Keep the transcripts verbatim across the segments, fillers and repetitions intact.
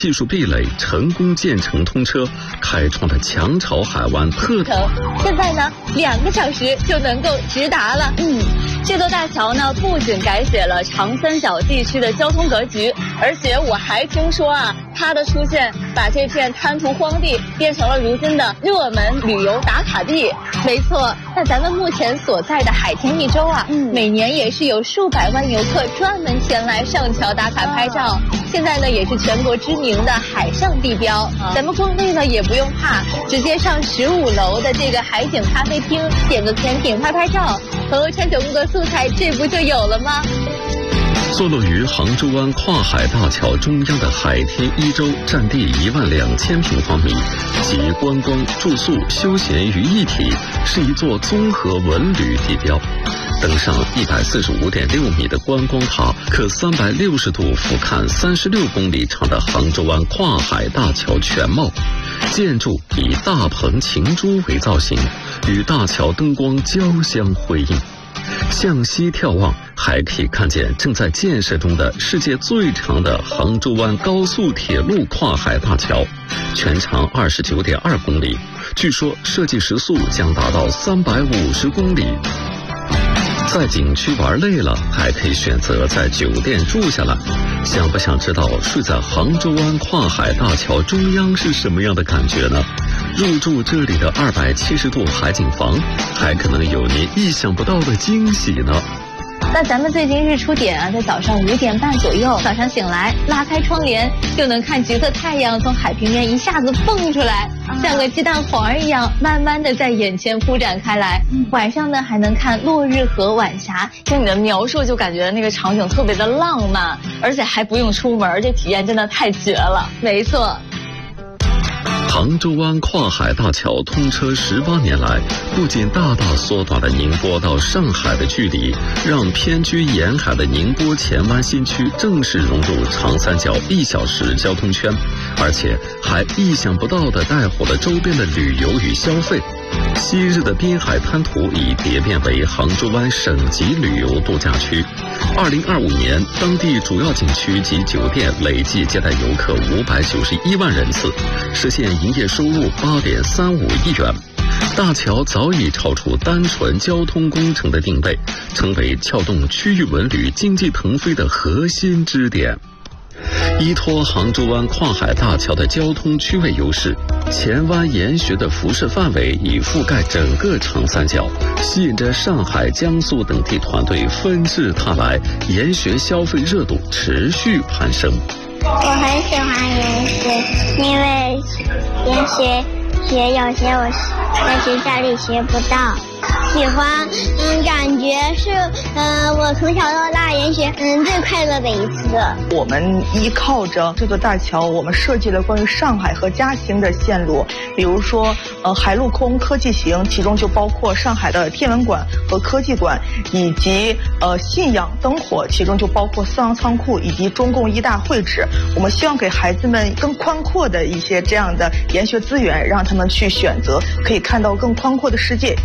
技术壁垒成功建成通车，开创了强潮海湾特程。现在呢，两个小时就能够直达了。嗯，这座大桥呢，不仅改写了长三角地区的交通格局，而且我还听说啊，它的出现把这片滩涂荒地变成了如今的热门旅游打卡地。没错，那咱们目前所在的海天一州啊，嗯，每年也是有数百万游客专门前来上桥打卡拍照。现在呢，也是全国知名的海上地标。咱们逛累了也不用怕，直接上十五楼的这个海景咖啡厅，点个甜品拍拍照，朋友圈九宫格素材，这不就有了吗？ 坐落于杭州湾跨海大桥中央的海天一洲，占地一万两千平方米，集观光、住宿、休闲于一体，是一座综合文旅地标。登上一百四十五点六米的观光塔，可三百六十度俯瞰三十六公里长的杭州湾跨海大桥全貌。建筑以大鹏擎珠为造型，与大桥灯光交相辉映。向西眺望，还可以看见正在建设中的世界最长的杭州湾高速铁路跨海大桥，全长二十九点二公里，据说设计时速将达到三百五十公里。在景区玩累了，还可以选择在酒店住下来。想不想知道睡在杭州湾跨海大桥中央是什么样的感觉呢？入住这里的二百七十度海景房，还可能有您意想不到的惊喜呢。 那咱们最近日出点啊，在早上五点半左右，早上醒来拉开窗帘，就能看橘色太阳从海平面一下子蹦出来，像个鸡蛋黄一样，慢慢的在眼前铺展开来。晚上呢，还能看落日和晚霞。听你的描述，就感觉那个场景特别的浪漫，而且还不用出门，这体验真的太绝了。没错。 杭州湾跨海大桥通车十八年来，不仅大大缩短了宁波到上海的距离，让偏居沿海的宁波前湾新区正式融入长三角一小时交通圈，而且还意想不到地带火了周边的旅游与消费。昔日的滨海滩涂已蝶变为杭州湾省级旅游度假区。二零二五年，当地主要景区及酒店累计接待游客五百九十一万人次，实现营业收入八点三五亿元。大桥早已超出单纯交通工程的定位，成为撬动区域文旅经济腾飞的核心支点。依托杭州湾跨海大桥的交通区位优势，前湾研学的辐射范围已覆盖整个长三角，吸引着上海、江苏等地团队纷至沓来，研学消费热度持续攀升。 我很喜欢研学，因为研学学有些我在学校里学不到。喜欢，嗯，感觉是，呃，我从小到大研学，嗯，最快乐的一次。 我们依靠着这座大桥，我们设计了关于上海和嘉兴的线路，比如说，呃，海陆空科技行，其中就包括上海的天文馆和科技馆，以及呃信仰灯火，其中就包括四行仓库以及中共一大会址。我们希望给孩子们更宽阔的一些这样的研学资源，让他们去选择，可以看到更宽阔的世界。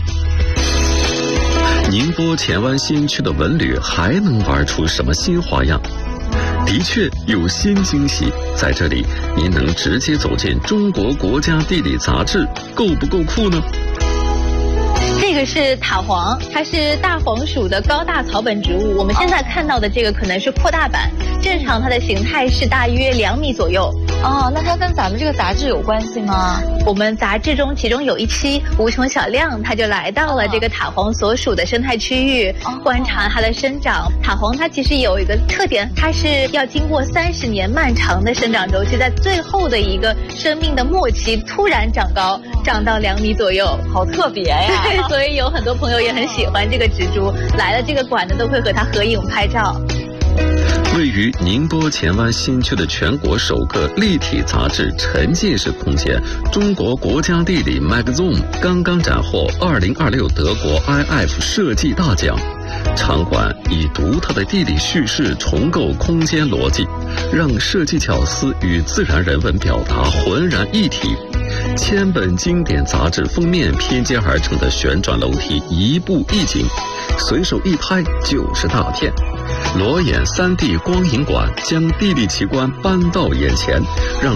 宁波前湾新区的文旅还能玩出什么新花样？的确有新惊喜，在这里您能直接走进中国国家地理杂志，够不够酷呢？ 这个是塔黄，它是大黄属的高大草本植物。我们现在看到的这个可能是扩大版，正常它的形态是大约两米左右。 哦，那它跟咱们这个杂志有关系吗？ 我们杂志中其中有一期无穷小亮，他就来到了这个塔黄所属的生态区域，哦、观察它的生长。塔黄它其实有一个特点，它是要经过三十年漫长的生长周期，在最后的一个生命的末期突然长高，长到两米左右， 好特别呀！ 对，所以有很多朋友也很喜欢这个植株，来了这个馆呢都会和它合影拍照。 位于宁波前湾新区的全国首个立体杂志沉浸式空间中国国家地理 Magazine 刚刚斩获二零二六德国 I F 设计大奖。场馆以独特的地理叙事重构空间逻辑，让设计巧思与自然人文表达浑然一体。千本经典杂志封面拼接而成的旋转楼梯一步一景，随手一拍就是大片。 裸眼 三 D 光影馆将地理奇观搬到眼前，让